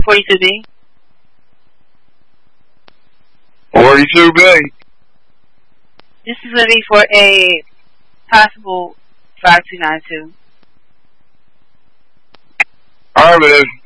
42B. 42B. This is going to be for a possible 5292. Affirmative.